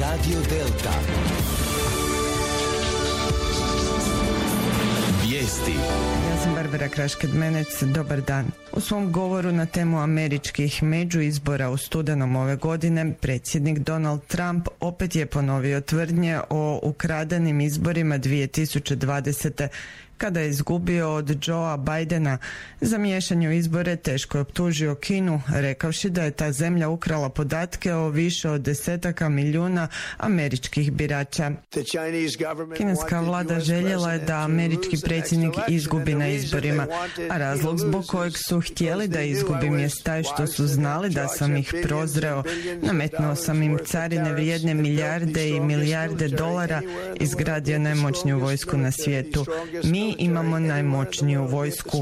Radio Delta. Vijesti. Ja sam Barbara Krašked-Menec, dobar dan. U svom govoru na temu američkih međuizbora u studenom ove godine, predsjednik Donald Trump opet je ponovio tvrdnje o ukradenim izborima 2020. Kada je izgubio od Joea Bidena. Za miješanje u izbore teško je optužio Kinu, rekavši da je ta zemlja ukrala podatke o više od 10 milijuna američkih birača. Kineska vlada željela je da američki predsjednik izgubi na izborima, a razlog zbog kojeg su htjeli da izgubim je taj što su znali da sam ih prozreo. Nametnuo sam im carine vrijedne milijarde i milijarde dolara, izgradio najmoćniju vojsku na svijetu. Mi imamo najmoćniju vojsku.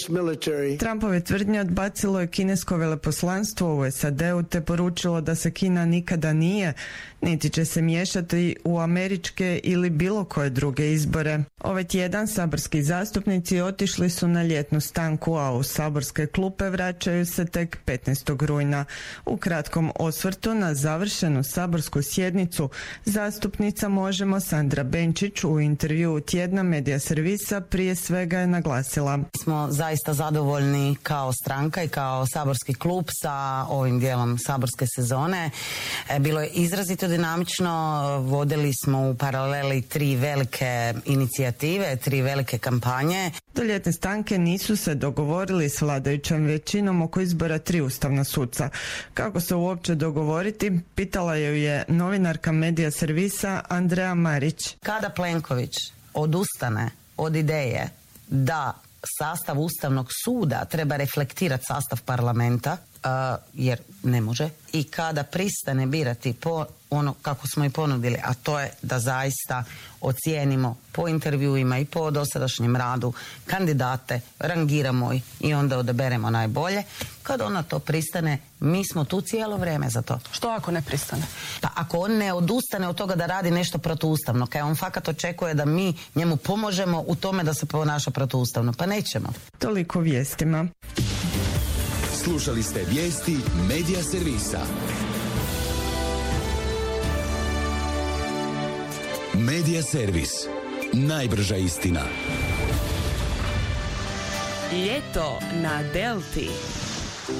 Trumpove tvrdnje odbacilo je kinesko veleposlanstvo u SAD-u te poručilo da se Kina nikada nije, niti će se miješati u američke ili bilo koje druge izbore. Ovaj tjedan saborski zastupnici otišli su na ljetnu stanku, a u saborske klupe vraćaju se tek 15. rujna. U kratkom osvrtu na završenu saborsku sjednicu zastupnica Možemo Sandra Benčić u intervjuu tjedna Medija servisa prije svega je naglasila: Smo zaista zadovoljni kao stranka i kao saborski klub sa ovim dijelom saborske sezone. Bilo je izrazito dinamično, vodili smo u paraleli 3 velike inicijative, 3 velike kampanje. Do ljetne stanke nisu se dogovorili s vladajućom većinom oko izbora 3 ustavna suca. Kako se uopće dogovoriti, pitala je novinarka Medija servisa Andreja Marić. Kada Plenković odustane od ideje da sastav Ustavnog suda treba reflektirati sastav parlamenta, jer ne može, i kada pristane birati po ono kako smo i ponudili, a to je da zaista ocijenimo po intervjuima i po dosadašnjem radu kandidate, rangiramo ih i onda odaberemo najbolje. Kad ona to pristane, mi smo tu cijelo vrijeme za to. Što ako ne pristane? Pa ako on ne odustane od toga da radi nešto protuustavno, kaj on fakat očekuje da mi njemu pomožemo u tome da se ponaša protuustavno, pa nećemo. Toliko vijestima. Slušali ste vijesti Medija servisa. Medija servis. Najbrža istina. Ljeto na Delti.